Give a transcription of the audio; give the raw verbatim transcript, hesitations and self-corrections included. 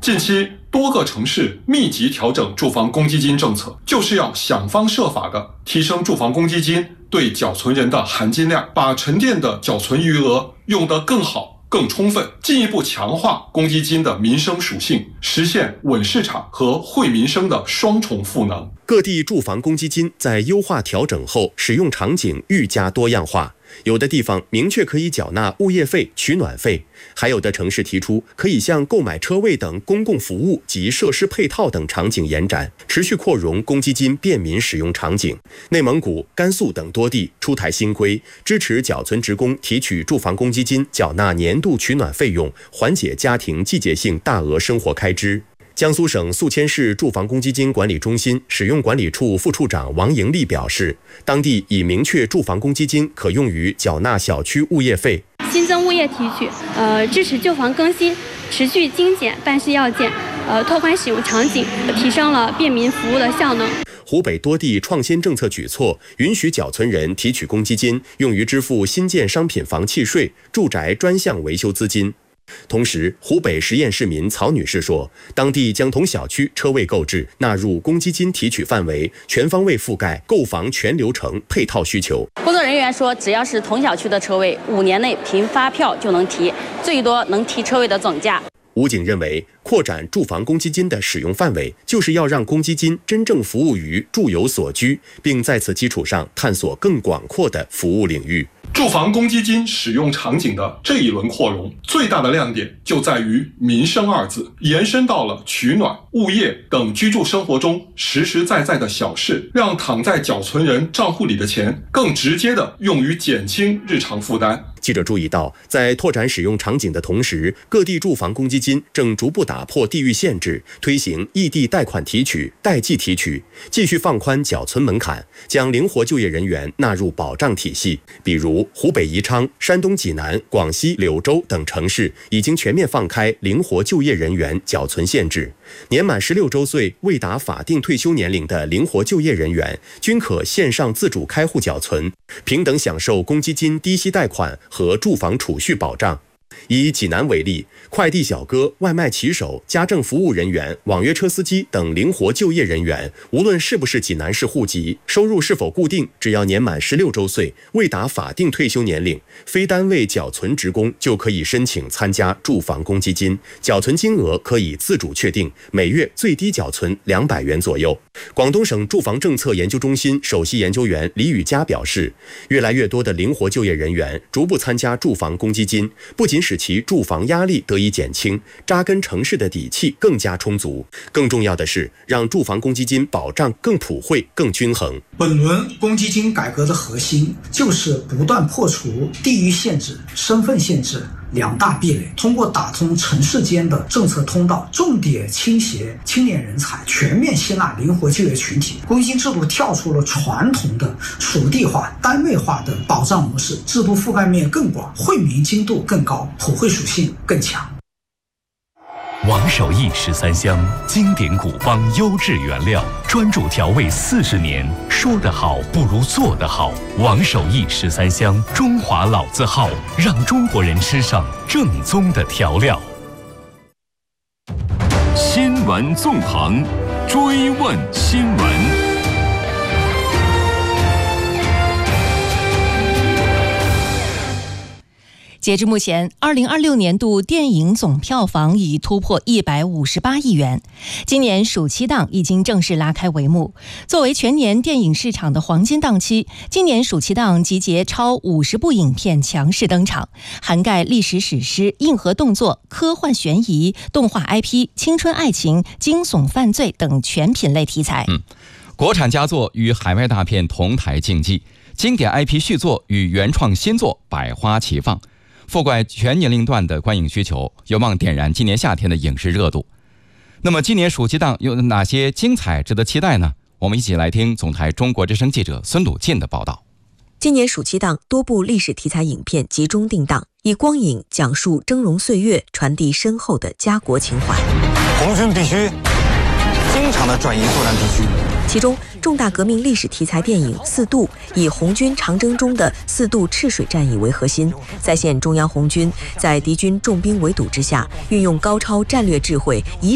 近期多个城市密集调整住房公积金政策，就是要想方设法的提升住房公积金对缴存人的含金量，把沉淀的缴存余额用得更好更充分，进一步强化公积金的民生属性，实现稳市场和惠民生的双重赋能。 各地住房公积金在优化调整后，使用场景愈加多样化。有的地方明确可以缴纳物业费、取暖费，还有的城市提出可以向购买车位等公共服务及设施配套等场景延展，持续扩容公积金便民使用场景。内蒙古、甘肃等多地出台新规，支持缴存职工提取住房公积金缴纳年度取暖费用，缓解家庭季节性大额生活开支。江苏省宿迁市住房公积金管理中心使用管理处副处长王盈利表示，当地已明确住房公积金可用于缴纳小区物业费， 新增物业提取，呃，支持旧房更新，持续精简办事要件，呃，拓宽使用场景，提升了便民服务的效能。 湖北多地创新政策举措，允许缴存人提取公积金用于支付新建商品房契税、住宅专项维修资金。同时，湖北十堰市民曹女士说，当地将同小区车位购置纳入公积金提取范围，全方位覆盖购房全流程配套需求。 工作人员说，只要是同小区的车位，五年内凭发票就能提，最多能提车位的总价。 武警认为，扩展住房公积金的使用范围，就是要让公积金真正服务于住有所居，并在此基础上探索更广阔的服务领域。 住房公积金使用场景的这一轮扩容，最大的亮点就在于民生二字，延伸到了取暖、物业等居住生活中实实在在的小事，让躺在缴存人账户里的钱更直接的用于减轻日常负担。 记者注意到，在拓展使用场景的同时，各地住房公积金正逐步打破地域限制，推行异地贷款提取、代际提取，继续放宽缴存门槛，将灵活就业人员纳入保障体系。比如湖北宜昌、山东济南、广西柳州等城市已经全面放开灵活就业人员缴存限制，年满十六周岁未达法定退休年龄的灵活就业人员均可线上自主开户缴存，平等享受公积金低息贷款和住房储蓄保障。以济南为例，快递小哥、外卖骑手、家政服务人员、网约车司机等灵活就业人员，无论是不是济南市户籍，收入是否固定，只要年满十六周岁，未达法定退休年龄，非单位缴存职工就可以申请参加住房公积金，缴存金额可以自主确定，每月最低缴存两百元左右。广东省住房政策研究中心首席研究员李宇佳表示，越来越多的灵活就业人员逐步参加住房公积金，不仅使其住房压力得以减轻，扎根城市的底气更加充足。更重要的是，让住房公积金保障更普惠、更均衡。 本轮公积金改革的核心就是不断破除地域限制、身份限制两大壁垒，通过打通城市间的政策通道，重点倾斜青年人才，全面吸纳灵活就业群体。公积金制度跳出了传统的属地化、单位化的保障模式，制度覆盖面更广，惠民精度更高，普惠属性更强。 王守义十三香，经典古方优质原料，专注调味四十年。说得好不如做得好。王守义十三香，中华老字号，让中国人吃上正宗的调料。新闻纵横，追问新闻。 截至目前，二零二六年度电影总票房已突破一百五十八亿元。今年暑期档已经正式拉开帷幕。作为全年电影市场的黄金档期，今年暑期档集结超五十部影片强势登场，涵盖历史史诗、硬核动作、科幻悬疑、动画 I P、青春爱情、惊悚犯罪等全品类题材。 嗯，国产佳作与海外大片同台竞技，经典 I P 续作与原创新作百花齐放。覆盖全年龄段的观影需求，有望点燃今年夏天的影视热度。那么今年暑期档有哪些精彩值得期待呢？我们一起来听总台中国之声记者孙鲁进的报道。 今年暑期档多部历史题材影片集中定档，以光影讲述峥嵘岁月，传递深厚的家国情怀。 红军必须经常的转移作战地区。 其中重大革命历史题材电影《四渡》以红军长征中的四渡赤水战役为核心，再现中央红军在敌军重兵围堵之下，运用高超战略智慧，以